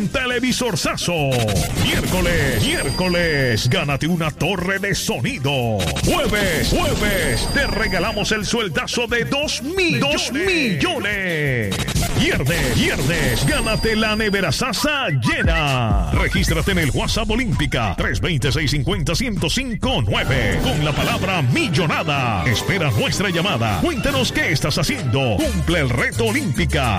Televisor Sazo. Miércoles, gánate una torre de sonido. Jueves, te regalamos el sueldazo de 2 millones. Viernes, gánate la nevera Sasa llena. Regístrate en el WhatsApp Olímpica 320-650-1059 con la palabra millonada. Espera nuestra llamada. Cuéntanos qué estás haciendo. Cumple el reto Olímpica.